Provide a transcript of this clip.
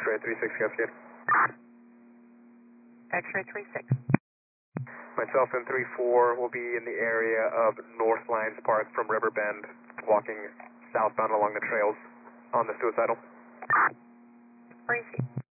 X-ray 36 Cascade. X-ray 36. Myself and 34 will be in the area of North Lions Park from Riverbend, walking southbound along the trails on the suicidal. Receive.